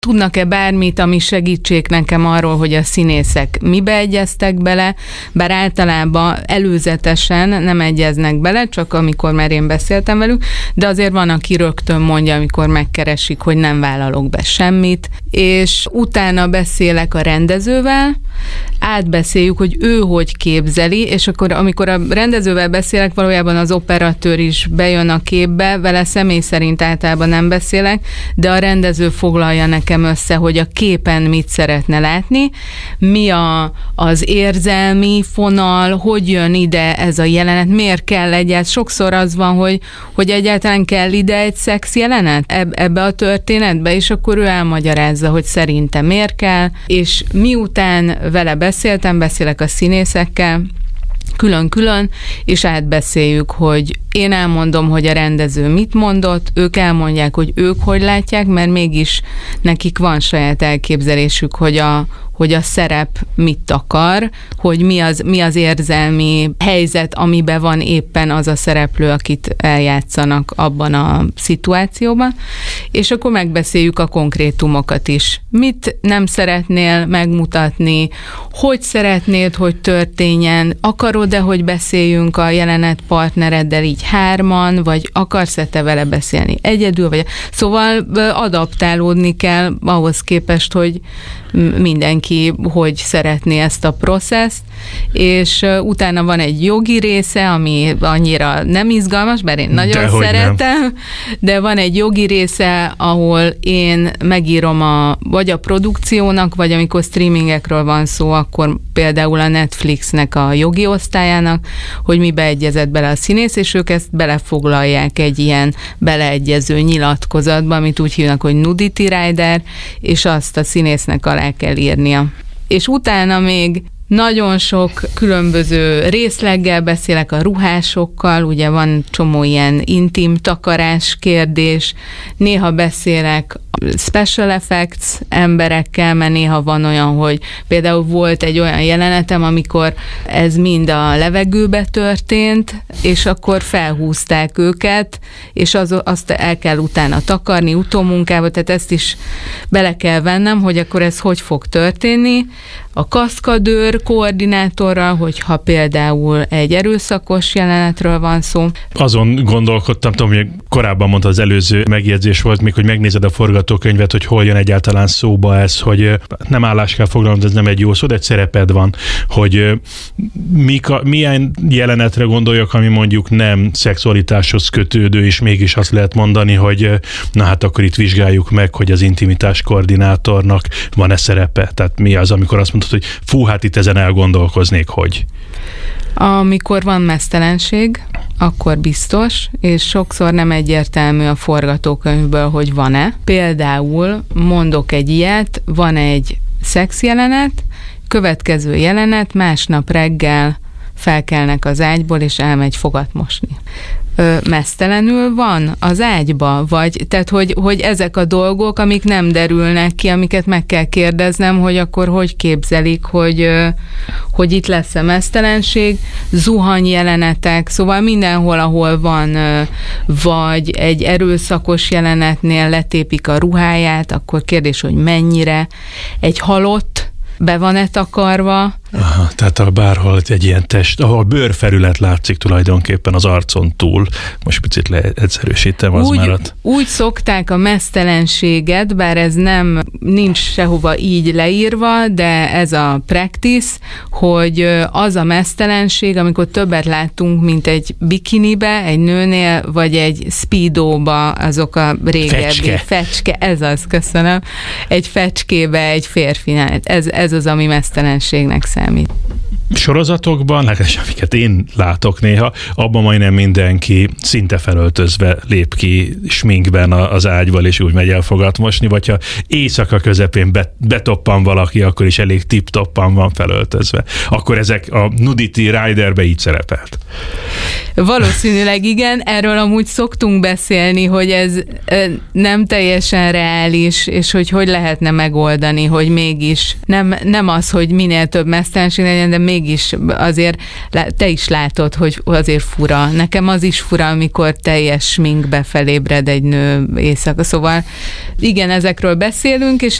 tudnak-e bármit, ami segítsék nekem arról, hogy a színészek mibe egyeztek bele, bár általában előzetesen nem egyeznek bele, csak amikor már én beszéltem velük, de azért van, aki rögtön mondja, amikor megkeresik, hogy nem vállalok be semmit, és utána beszélek a rendezővel, átbeszéljük, hogy ő hogy képzeli, és akkor amikor a rendezővel beszélek, valójában az operatőr is bejön a képbe, vele személy szerint általában nem beszélek, de a rendező foglalja nekem össze, hogy a képen mit szeretne látni, mi az érzelmi fonal, hogy jön ide ez a jelenet, miért kell egyáltalán. Sokszor az van, hogy egyáltalán kell ide egy szex jelenet ebbe a történetbe, és akkor ő elmagyarázza, hogy szerintem miért kell, és miután vele beszélek a színészekkel, külön-külön, és átbeszéljük, hogy én elmondom, hogy a rendező mit mondott, ők elmondják, hogy ők hogy látják, mert mégis nekik van saját elképzelésük, hogy a szerep mit akar, hogy mi az érzelmi helyzet, amiben van éppen az a szereplő, akit eljátszanak abban a szituációban, és akkor megbeszéljük a konkrétumokat is. Mit nem szeretnél megmutatni, hogy szeretnéd, hogy történjen, akarod-e, hogy beszéljünk a jelenet partnereddel így hárman, vagy akarsz-e te vele beszélni egyedül, vagy... Szóval adaptálódni kell ahhoz képest, hogy mindenki hogy szeretné ezt a processzt, és utána van egy jogi része, ami annyira nem izgalmas, bár én nagyon szeretem, de van egy jogi része, ahol én megírom vagy a produkciónak, vagy amikor streamingekről van szó, akkor például a Netflixnek a jogi osztályának, hogy mibe egyezett bele a színész, és ők ezt belefoglalják egy ilyen beleegyező nyilatkozatba, amit úgy hívnak, hogy nudity rider, és azt a színésznek alá kell írnia. És utána még nagyon sok különböző részleggel beszélek a ruhásokkal, ugye van csomó ilyen intim takarás kérdés, néha beszélek special effects emberekkel, mert néha van olyan, hogy például volt egy olyan jelenetem, amikor ez mind a levegőbe történt, és akkor felhúzták őket, és azt el kell utána takarni utómunkába, tehát ezt is bele kell vennem, hogy akkor ez hogy fog történni. A kaszkadőr koordinátorral, hogyha például egy erőszakos jelenetről van szó. Azon gondolkodtam, tudom, hogy korábban mondta, az előző megjegyzés volt még, hogy megnézed a forgatókönyvet, hogy hol jön egyáltalán szóba ez, hogy nem állást kell foglalnod, ez nem egy jó szó, de egy szereped van, hogy milyen jelenetre gondoljak, ami mondjuk nem szexualitáshoz kötődő, és mégis azt lehet mondani, hogy na hát akkor itt vizsgáljuk meg, hogy az intimitás koordinátornak van-e szerepe. Tehát mi az, amikor azt mondod, hogy fú, hát itt ezen elgondolkoznék, hogy... Amikor van meztelenség, akkor biztos, és sokszor nem egyértelmű a forgatókönyvből, hogy van-e. Például mondok egy ilyet, van egy szexjelenet, következő jelenet, másnap reggel felkelnek az ágyból, és elmegy fogat mosni. Meztelenül van az ágyba, vagy tehát, hogy ezek a dolgok, amik nem derülnek ki, amiket meg kell kérdeznem, hogy akkor hogy képzelik, hogy itt lesz-e meztelenség, zuhanyjelenetek, szóval mindenhol, ahol van, vagy egy erőszakos jelenetnél letépik a ruháját, akkor kérdés, hogy mennyire, egy halott be van-e takarva. Aha, tehát bárhol egy ilyen test, ahol bőrfelület látszik tulajdonképpen az arcon túl, most picit leegyszerűsítem, az már ott. Úgy szokták a meztelenséget, bár ez nincs sehova így leírva, de ez a practice, hogy az a meztelenség, amikor többet láttunk, mint egy bikinibe, egy nőnél, vagy egy speedóba, azok a régebbi. Fecske, ez az, köszönöm. Egy fecskébe, egy férfinál. Ez az, ami meztelenségnek számít. Sorozatokban, legalábbis amiket én látok néha, abban majdnem mindenki szinte felöltözve lép ki sminkben az ágyból, és úgy megy el fogat mosni, vagy ha éjszaka közepén betoppan valaki, akkor is elég tip-toppan van felöltözve. Akkor ezek a nudity riderbe így szerepelt. Valószínűleg igen, erről amúgy szoktunk beszélni, hogy ez nem teljesen reális, és hogy lehetne megoldani, hogy mégis nem az, hogy minél több meztelenség legyen, de mégis azért te is látod, hogy azért fura. Nekem az is fura, amikor teljes sminkbe felébred egy nő éjszaka. Szóval igen, ezekről beszélünk, és